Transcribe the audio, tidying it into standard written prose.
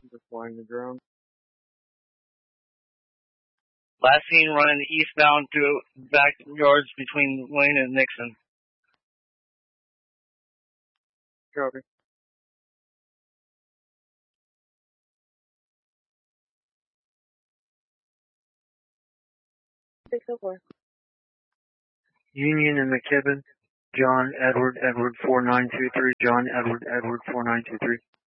Just flying the drone. Last seen running eastbound through backyards between Wayne and Nixon. Copy. 604. Union and McKibben. John Edward 4923. John Edward 4923.